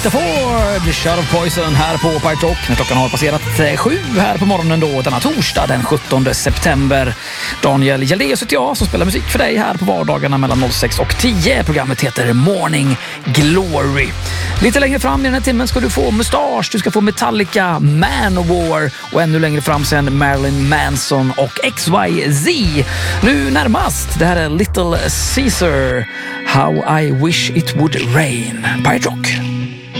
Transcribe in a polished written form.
Rita Ford, Shot of Poison här på Pirate Rock. När klockan har passerat 7 här på morgonen då, denna torsdag den 17 september. Daniel Hjeldeus heter jag som spelar musik för dig här på vardagarna mellan 06 och 10. Programmet heter Morning Glory. Lite längre fram i den här timmen ska du få Mustache, du ska få Metallica, Manowar och ännu längre fram sen Marilyn Manson och XYZ. Nu närmast, det här är Little Caesar, How I Wish It Would Rain. Pirate Rock.